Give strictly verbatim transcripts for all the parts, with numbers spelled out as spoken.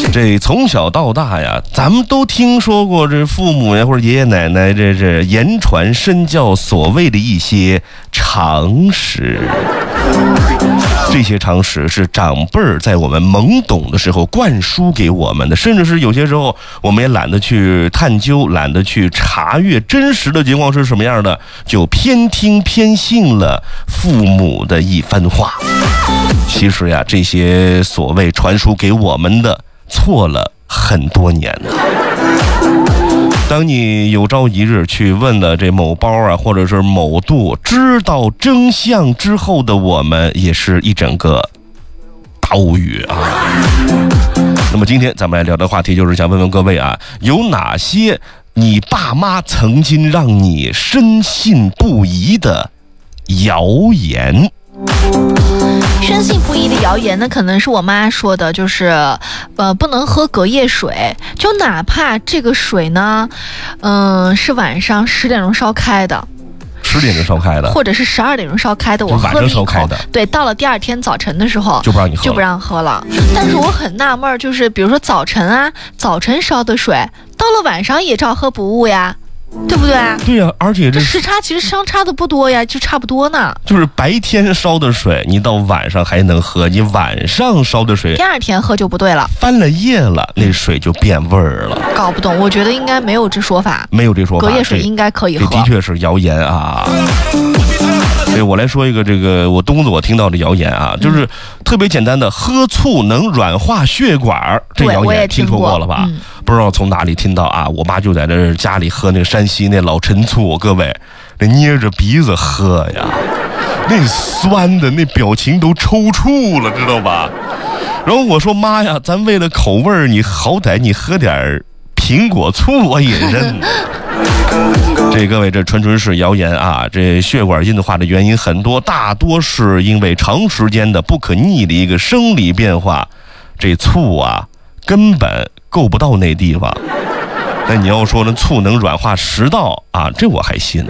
这从小到大呀，咱们都听说过这父母呀或者爷爷奶奶这这言传身教所谓的一些常识。这些常识是长辈儿在我们懵懂的时候灌输给我们的，甚至是有些时候我们也懒得去探究，懒得去查阅真实的情况是什么样的，就偏听偏信了父母的一番话。其实呀，这些所谓传输给我们的错了很多年了。当你有朝一日去问了这某包啊，或者是某度，知道真相之后的我们，也是一整个大无语啊。那么今天咱们来聊的话题就是想问问各位啊，有哪些你爸妈曾经让你深信不疑的谣言？ 深信不疑的谣言呢，可能是我妈说的，就是呃不能喝隔夜水，就哪怕这个水呢嗯、呃、是晚上十点钟烧开的， 十点钟烧开的， 或者是十二点钟烧开的，我喝了一口，对，到了第二天早晨的时候就不让你喝了， 就不让喝了。但是我很纳闷，就是比如说早晨啊，早晨烧的水，到了晚上也照喝不误呀，对不对？ 对呀、啊，而且这时差其实相差的不多呀，就差不多呢。 就是白天烧的水，你到晚上还能喝；你晚上烧的水， 第二天喝就不对了， 翻了页了，那水就变味儿了。 搞不懂，我觉得应该没有这说法， 没有这说法。 隔夜水应该可以喝， 这的确是谣言啊。对，我来说一个这个我东子我听到的谣言啊，就是特别简单的，喝醋能软化血管，这谣言听说过了吧？嗯、不知道从哪里听到啊，我妈就在这家里喝那个山西那老陈醋，各位，那捏着鼻子喝呀，那酸的那表情都抽搐了，知道吧？然后我说妈呀，咱为了口味你好歹你喝点苹果醋我也认。这各位，这纯纯是谣言啊！这血管硬化的原因很多，大多是因为长时间的不可逆的一个生理变化。这醋啊，根本够不到那地方。那你要说呢，醋能软化食道啊，这我还信。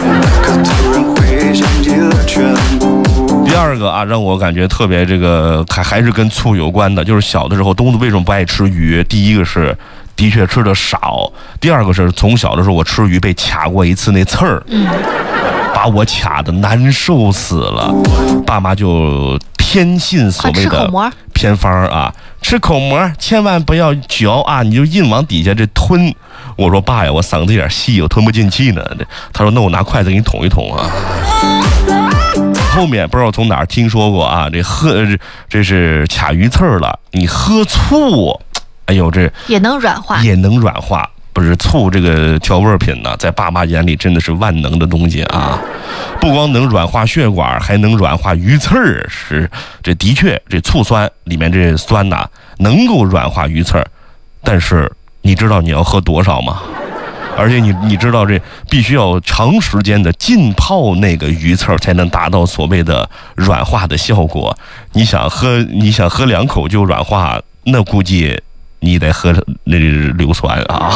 第二个啊，让我感觉特别这个还还是跟醋有关的，就是小的时候东子为什么不爱吃鱼？第一个是的确吃的少，第二个是从小的时候我吃鱼被卡过一次那刺儿，嗯，把我卡的难受死了。爸妈就偏信所谓的偏方啊，吃口蘑千万不要嚼啊，你就硬往底下这吞。我说爸呀，我嗓子有点细，我吞不进去呢。他说那我拿筷子给你捅一捅啊。后面不知道从哪儿听说过啊，这喝这是卡鱼刺儿了，你喝醋。哎呦，这也能软化， 也能软化。不是醋这个调味品呢，在爸妈眼里真的是万能的东西啊！不光能软化血管，还能软化鱼刺儿。是，这的确，这醋酸里面这酸呐，能够软化鱼刺儿。但是你知道你要喝多少吗？而且你你知道这必须要长时间的浸泡那个鱼刺儿，才能达到所谓的软化的效果。你想喝，你想喝两口就软化，那估计你得喝那硫酸啊！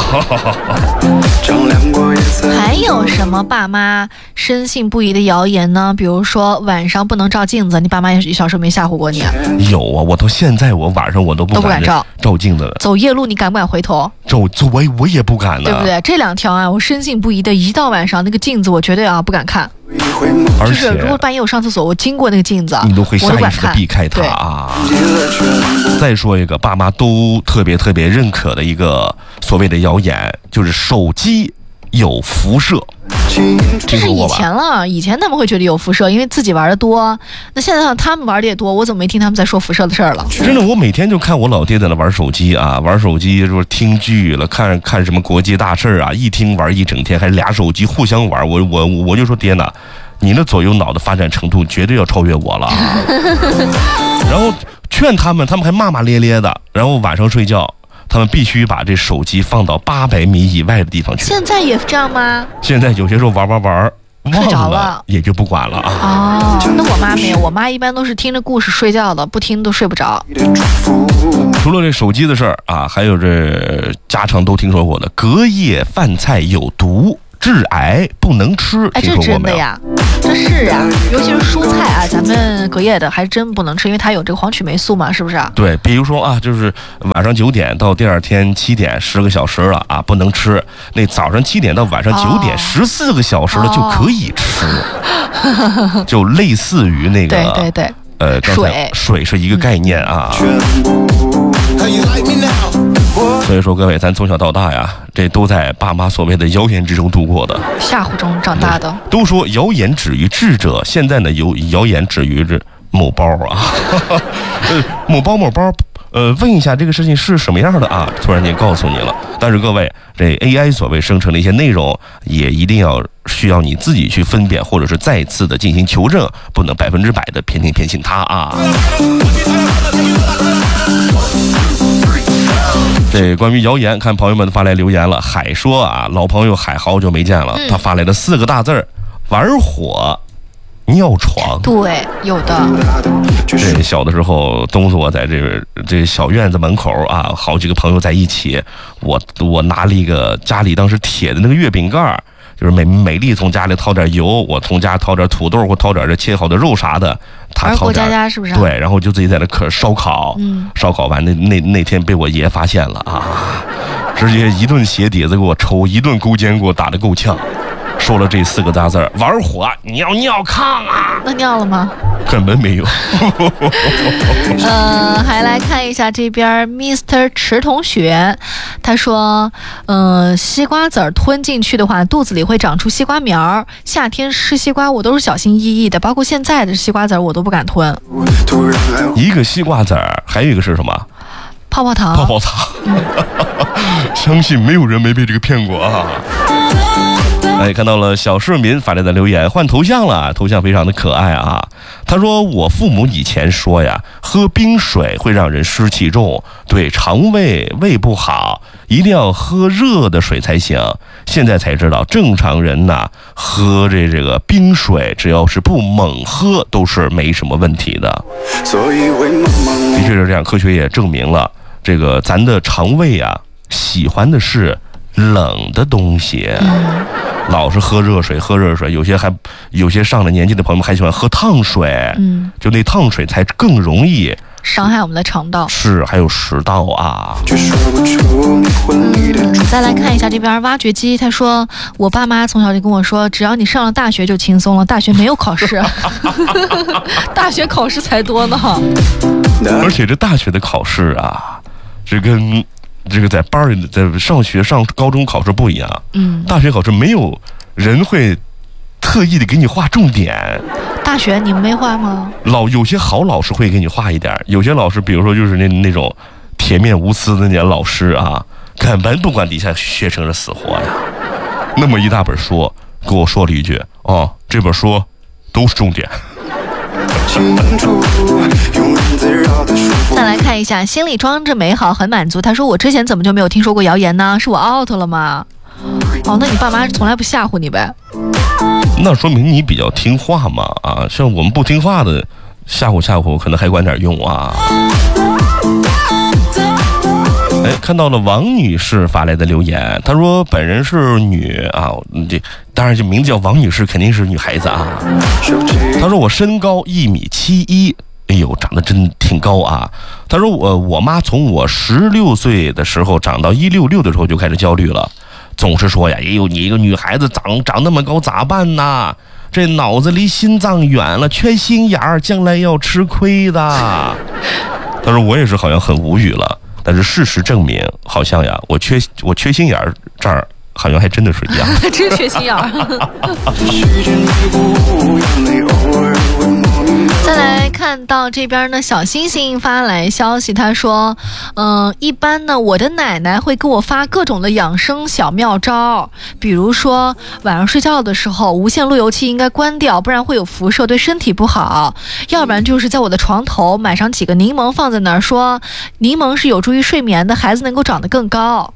还有什么爸妈深信不疑的谣言呢？比如说晚上不能照镜子，你爸妈也小时候没吓唬过你？ 有啊，我到现在我晚上我都不敢, 都不敢照照镜子了。 走夜路你敢不敢回头？ 照我我也不敢呢， 对不对？这两条啊，我深信不疑的，一到晚上那个镜子我绝对啊不敢看。 而且就是如果半夜我上厕所，我经过那个镜子， 你都会下意识的避开它啊。再说一个爸妈都特别特别认可的一个所谓的谣言，就是手机有辐射。 这是以前了，以前他们会觉得有辐射，因为自己玩的多。那现在他们玩的也多，我怎么没听他们在说辐射的事儿了？ 真的，我每天就看我老爹在那玩手机啊，玩手机就是听剧了，看看什么国际大事啊，一听玩一整天，还俩手机互相玩。我我我就说爹呐，你那左右脑的发展程度绝对要超越我了。然后劝他们，他们还骂骂咧咧的，然后晚上睡觉，他们必须把这手机放到八百米以外的地方去。 现在也这样吗？ 现在有些时候玩玩玩睡着了也就不管了啊。 哦，那我妈没有，我妈一般都是听着故事睡觉的，不听都睡不着。 除了这手机的事儿啊，还有这家常都听说过的隔夜饭菜有毒致癌不能吃， 哎，这是真的呀？这得是啊，尤其是蔬菜啊，咱们隔夜的还真不能吃，因为它有这个黄曲霉素嘛，是不是啊？ 对，比如说啊，就是晚上九点到第二天七点，十个小时了啊，不能吃。那早上七点到晚上九点，十四个小时了就可以吃，哦、就类似于那个对对对， 呃，刚才水水是一个概念啊。所以说，各位，咱从小到大呀，这都在爸妈所谓的谣言之中度过的， 吓唬中长大的。 都说谣言止于智者，现在呢，有谣言止于这某包啊，某包某包。呃，问一下这个事情是什么样的啊？突然间告诉你了。但是各位，这 A I 所谓生成的一些内容，也一定要需要你自己去分辨，或者是再次的进行求证，不能百分之百的偏听偏信它啊。这关于谣言，看朋友们发来留言了。海说啊，老朋友海好久没见了，他发来的四个大字儿：玩火。尿床， 对，有的。 这小的时候，东子我在这个这小院子门口啊，好几个朋友在一起，我我拿了一个家里当时铁的那个月饼盖，就是美美丽从家里掏点油，我从家掏点土豆或掏点这切好的肉啥的，他掏点， 家家是不是？ 对，然后就自己在那可烧烤， 嗯， 烧烤完那那那天被我爷发现了啊，直接一顿鞋底子给我抽，一顿勾肩给我打得够呛。说了这四个大字儿，玩火尿尿炕啊， 那尿了吗？ 根本没有。 呃，还来看一下这边 Mister 池同学，他说，呃，西瓜籽儿吞进去的话，肚子里会长出西瓜苗儿。夏天吃西瓜，我都是小心翼翼的，包括现在的西瓜籽儿我都不敢吞。 一个西瓜籽儿，还有一个是什么？ 泡泡糖。 泡泡糖。嗯、相信没有人没被这个骗过啊。哎，看到了小市民发来的留言，换头像了，头像非常的可爱啊。他说我父母以前说呀，喝冰水会让人湿气重，对肠胃胃不好，一定要喝热的水才行。现在才知道，正常人呐，喝这这个冰水，只要是不猛喝，都是没什么问题的。的确是这样，科学也证明了，这个咱的肠胃啊，喜欢的是冷的东西。嗯，老是喝热水，喝热水，有些还有些上了年纪的朋友们还喜欢喝烫水，嗯，就那烫水才更容易伤害我们的肠道， 是还有食道啊。 嗯，再来看一下这边挖掘机，他说我爸妈从小就跟我说，只要你上了大学就轻松了，大学没有考试，大学考试才多呢。 而且这大学的考试啊，这跟这个在班里在上学上高中考试不一样，嗯，大学考试没有人会特意的给你画重点。 大学你们没画吗？ 老有些好老师会给你画一点，有些老师比如说就是那那种铁面无私的那些老师啊，根本不管底下学生的死活呀。那么一大本书跟我说了一句，哦，这本书都是重点。 再来看一下，心里装着美好很满足，他说我之前怎么就没有听说过谣言呢？是我 out 了吗？哦，那你爸妈从来不吓唬你呗？ 那说明你比较听话嘛啊，像我们不听话的，吓唬吓唬可能还管点用啊。哎，看到了王女士发来的留言，她说本人是女啊，这当然这名字叫王女士肯定是女孩子啊。她说我身高一米七一，哎呦，长得真挺高啊。她说我我妈从我十六岁的时候长到一六六的时候就开始焦虑了，总是说呀，哎呦，你一个女孩子长长那么高咋办呢？这脑子离心脏远了，缺心眼儿，将来要吃亏的。她说我也是好像很无语了。但是事实证明，好像呀，我缺我缺心眼儿这儿好像还真的是一样， 真缺心眼儿。再来看到这边呢，小星星发来消息，他说，嗯、呃，一般呢，我的奶奶会给我发各种的养生小妙招，比如说晚上睡觉的时候，无线路由器应该关掉，不然会有辐射，对身体不好；要不然就是在我的床头买上几个柠檬放在那儿，说柠檬是有助于睡眠的，孩子能够长得更高。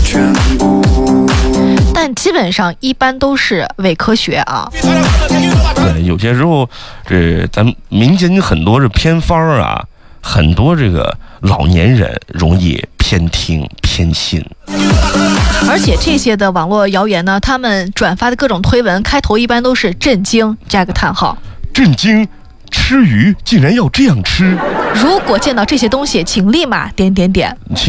但基本上一般都是伪科学啊。 对，有些时候这咱民间很多这偏方啊，很多这个老年人容易偏听偏信。 而且这些的网络谣言呢，他们转发的各种推文开头一般都是震惊加个叹号。 震惊，吃鱼竟然要这样吃。 如果见到这些东西，请立马点点点。